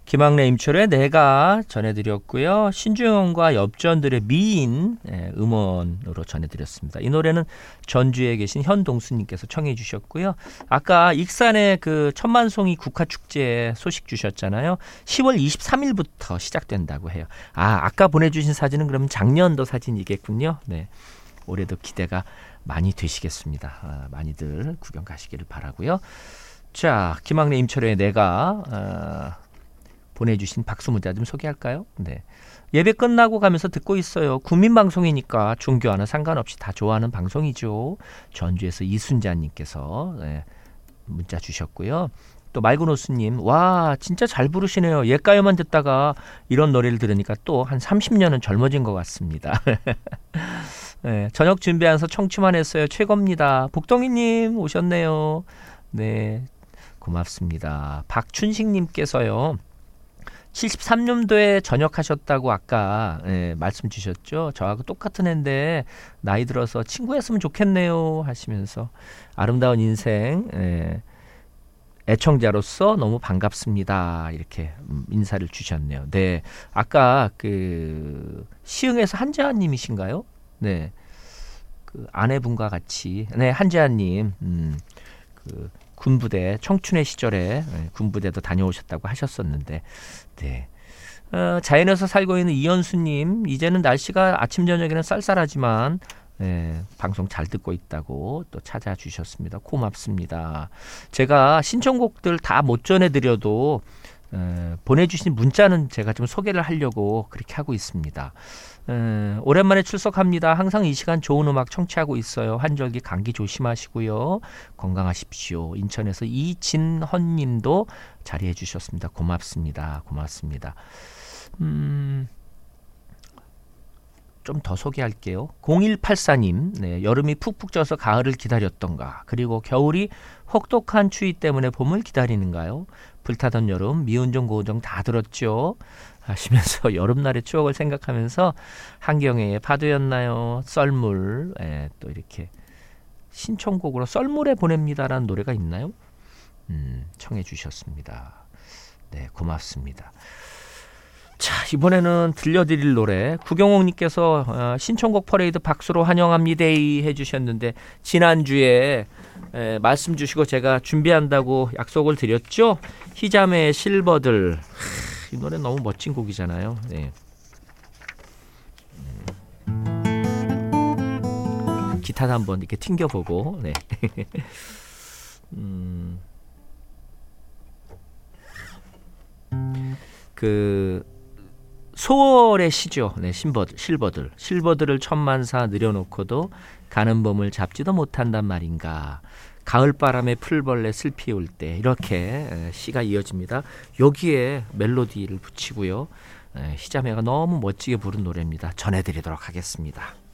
김학래 임철의 내가 전해드렸고요. 신중현과 엽전들의 미인 음원으로 전해드렸습니다. 이 노래는 전주에 계신 현동수님께서 청해 주셨고요. 아까 익산의 그 천만송이 국화축제 소식 주셨잖아요. 10월 23일부터 시작된다고 해요. 아까 보내주신 사진은 그러면 작년도 사진이겠군요. 네, 올해도 기대가 많이 되시겠습니다. 많이들 구경 가시기를 바라고요. 자, 김학래 임철의 내가 보내주신 박수 문자 좀 소개할까요? 네. 예배 끝나고 가면서 듣고 있어요. 국민방송이니까 종교와는 상관없이 다 좋아하는 방송이죠. 전주에서 이순자님께서 문자 주셨고요. 또 맑은호수님, 와 진짜 잘 부르시네요. 옛가요만 듣다가 이런 노래를 들으니까 또 한 30년은 젊어진 것 같습니다. 네, 저녁 준비하면서 청취만 했어요. 최고입니다. 복동이님 오셨네요. 네, 고맙습니다. 박춘식님께서요. 73년도에 전역하셨다고 아까 말씀 주셨죠. 저하고 똑같은 애인데 나이 들어서 친구였으면 좋겠네요 하시면서 아름다운 인생 애청자로서 너무 반갑습니다 이렇게 인사를 주셨네요. 네, 아까 그 시흥에서 한재환님이신가요? 네, 그 아내분과 같이 한재환님 그 군부대 청춘의 시절에 군부대도 다녀오셨다고 하셨었는데 네. 자연에서 살고 있는 이현수님, 이제는 날씨가 아침 저녁에는 쌀쌀하지만 방송 잘 듣고 있다고 또 찾아주셨습니다. 고맙습니다. 제가 신청곡들 다 못 전해드려도 보내주신 문자는 제가 좀 소개를 하려고 그렇게 하고 있습니다. 오랜만에 출석합니다. 항상 이 시간 좋은 음악 청취하고 있어요. 환절기 감기 조심하시고요. 건강하십시오. 인천에서 이진헌 님도 자리해 주셨습니다. 고맙습니다. 고맙습니다. 좀 더 소개할게요. 0184님, 네, 여름이 푹푹 쪄서 가을을 기다렸던가, 그리고 겨울이 혹독한 추위 때문에 봄을 기다리는가요? 불타던 여름, 미운정 고운정 다 들었죠? 하시면서 여름날의 추억을 생각하면서 한경애의 파도였나요? 썰물, 또 이렇게 신청곡으로 썰물에 보냅니다라는 노래가 있나요? 청해 주셨습니다. 네, 고맙습니다. 자, 이번에는 들려드릴 노래 구경옥님께서 신청곡 퍼레이드 박수로 환영합니다 해주셨는데 지난주에 말씀 주시고 제가 준비한다고 약속을 드렸죠. 희자매의 실버들, 이 노래 너무 멋진 곡이잖아요. 네. 기타도 한번 이렇게 튕겨보고 네. 그 소월의 시죠. 네, 실버들을 천만사 늘여놓고도 가는 봄을 잡지도 못한단 말인가. 가을바람에 풀벌레 슬피 울 때, 이렇게 시가 이어집니다. 여기에 멜로디를 붙이고요. 희자매가 너무 멋지게 부른 노래입니다. 전해드리도록 하겠습니다.